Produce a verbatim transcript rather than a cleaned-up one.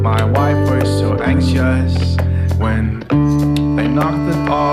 My wife was so anxious when they knocked it off.